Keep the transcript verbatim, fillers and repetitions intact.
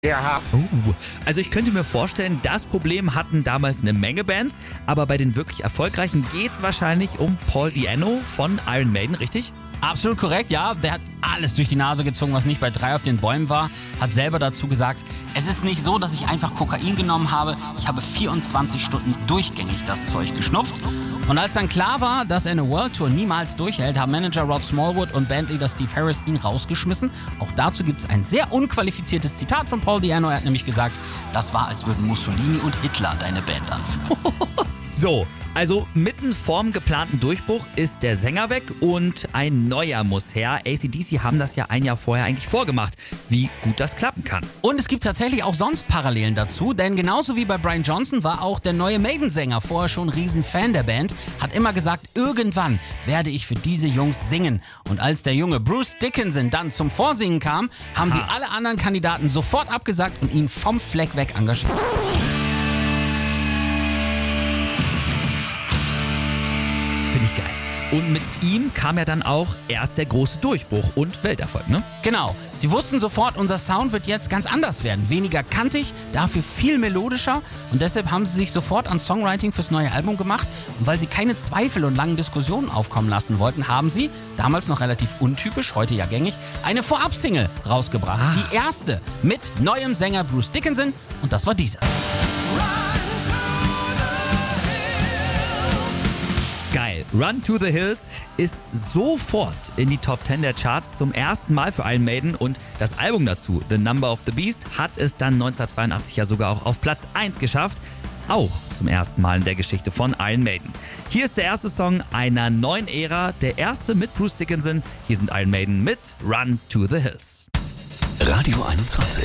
Sehr hart. Oh, also ich könnte mir vorstellen, das Problem hatten damals eine Menge Bands, aber bei den wirklich erfolgreichen geht's wahrscheinlich um Paul Di'Anno von Iron Maiden, richtig? Absolut korrekt, ja. Der hat alles durch die Nase gezogen, was nicht bei drei auf den Bäumen war. Hat selber dazu gesagt, es ist nicht so, dass ich einfach Kokain genommen habe. Ich habe vierundzwanzig Stunden durchgängig das Zeug geschnupft. Und als dann klar war, dass er eine World Tour niemals durchhält, haben Manager Rod Smallwood und Bandleader Steve Harris ihn rausgeschmissen. Auch dazu gibt es ein sehr unqualifiziertes Zitat von Paul Di'Anno. Er hat nämlich gesagt, das war, als würden Mussolini und Hitler deine Band anführen. So, also mitten vorm geplanten Durchbruch ist der Sänger weg und ein neuer muss her. A C D C haben das ja ein Jahr vorher eigentlich vorgemacht, wie gut das klappen kann. Und es gibt tatsächlich auch sonst Parallelen dazu, denn genauso wie bei Brian Johnson war auch der neue Maiden-Sänger vorher schon ein Riesenfan der Band, hat immer gesagt, irgendwann werde ich für diese Jungs singen. Und als der junge Bruce Dickinson dann zum Vorsingen kam, haben sie alle anderen Kandidaten sofort abgesagt und ihn vom Fleck weg engagiert. Finde ich geil. Und mit ihm kam ja dann auch erst der große Durchbruch und Welterfolg, ne? Genau. Sie wussten sofort, unser Sound wird jetzt ganz anders werden. Weniger kantig, dafür viel melodischer. Und deshalb haben sie sich sofort an Songwriting fürs neue Album gemacht. Und weil sie keine Zweifel und langen Diskussionen aufkommen lassen wollten, haben sie, damals noch relativ untypisch, heute ja gängig, eine Vorab-Single rausgebracht. Ah. Die erste mit neuem Sänger Bruce Dickinson. Und das war diese. Geil. Run to the Hills ist sofort in die Top zehn der Charts zum ersten Mal für Iron Maiden und das Album dazu, The Number of the Beast, hat es dann neunzehnhundertzweiundachtzig ja sogar auch auf Platz eins geschafft. Auch zum ersten Mal in der Geschichte von Iron Maiden. Hier ist der erste Song einer neuen Ära, der erste mit Bruce Dickinson. Hier sind Iron Maiden mit Run to the Hills. Radio einundzwanzig.